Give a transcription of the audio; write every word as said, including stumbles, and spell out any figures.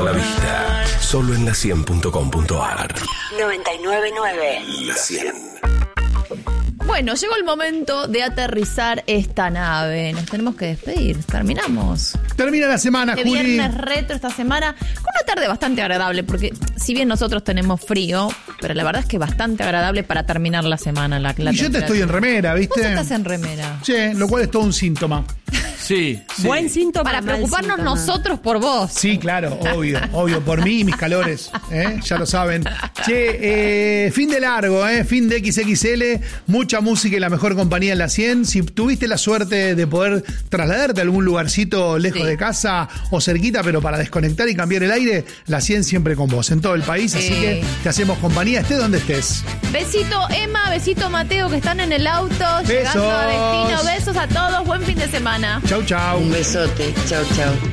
toda la vida. Solo en la cien punto com punto a r. noventa y nueve punto nueve. La cien. Bueno, llegó el momento de aterrizar esta nave. Nos tenemos que despedir. Terminamos. Termina la semana, De Juli. viernes retro esta semana, con una tarde bastante agradable, porque si bien nosotros tenemos frío, pero la verdad es que bastante agradable para terminar la semana. La, la Y yo te estoy en remera, ¿viste? Vos estás en remera. Sí, lo cual es todo un síntoma. Sí, sí. Buen síntoma. Para mal preocuparnos síntoma. nosotros por vos. Sí, claro, obvio, obvio, por mí y mis calores, ¿eh? Ya lo saben. Che, eh, fin de largo, ¿eh? Fin de equis equis ele, mucha música y la mejor compañía en la cien. Si tuviste la suerte de poder trasladarte a algún lugarcito lejos Sí. de casa o cerquita, pero para desconectar y cambiar el aire, la cien siempre con vos, en todo el país, así Sí. que te hacemos compañía, estés donde estés. Besito Emma, besito Mateo, que están en el auto, llegando a destino. Besos a todos, buen fin de semana. Chau, chau. Un besote. Chau, chau.